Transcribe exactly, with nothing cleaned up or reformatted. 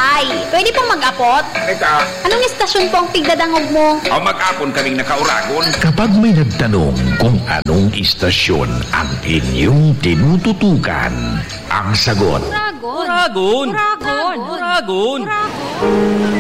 Tay, pwede pong mag-apot? Eka, Anong istasyon po ang tigdadangog mo? o mag-apon kaming nakauragon. Kapag may nagtanong kung anong istasyon ang inyong tinututukan, ang sagot, Uragon. Uragon. Uragon. Uragon.